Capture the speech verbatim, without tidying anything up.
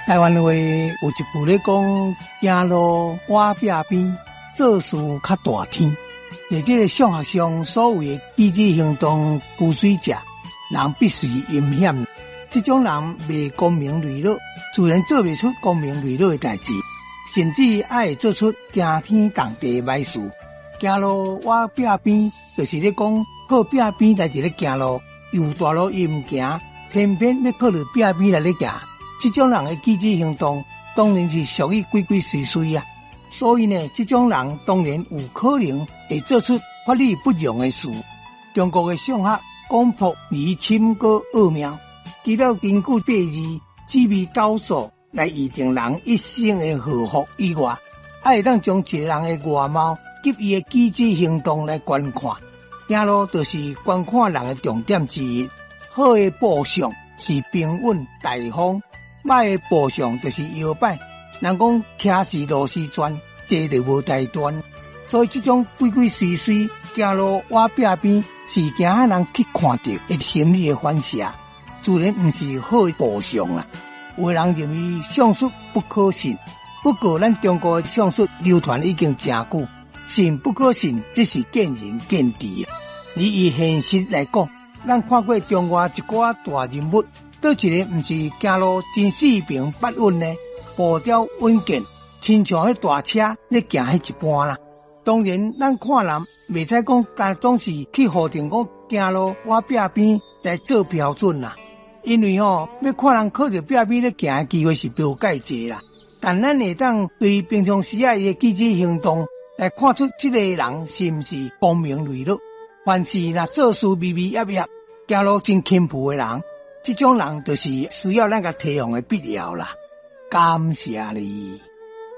台湾话有一句咧讲，行路我壁边，做事较大天。在这个上学上所谓的积极行动骨髓者，人必须阴险。这种人未光明磊落，自然做不出光明磊落的代志，甚至爱做出惊天动地的歹事。行路我壁边，就是咧讲靠壁边来一个行路，又大路伊唔行，偏偏要靠着壁边来咧行。这种人的积极行动，当然是属于鬼鬼祟祟啊。所以呢，这种人当然有可能会做出法律不容的事。中国的相学讲朴离深果奥妙，除了根据八字、紫微斗数来预定人一生的祸福以外，还会当将一个人的外貌及伊的积极行动来观看。行路就是观看人的重点之一。好的步相是平稳大方，歹的步相就是摇摆。人讲骑是路是转，这就无大端。所以这种鬼鬼祟祟行路我壁边，是惊人去看到的心理的反射，自然不是好的步相啊。有人认为相术不可信，不过咱中国的相术流传已经真久，信不可信，这是见仁见智啊。以以现实来讲，咱看过中外一寡大人物，倒一个不是行路真四平八稳呢？步调稳健，亲像迄大车咧行迄一般啦。当然，咱看人袂使讲，但总是去互定讲行路我壁边来做标准啦。因为吼、哦，要看人靠着壁边咧行的机会是无介济啦。但咱会当对平常时啊伊的积极行动来看出这个人是毋是光明磊落。凡是若做事微微压压，行路真轻浮的人，这种人就是需要咱个提防的必要啦。感谢你。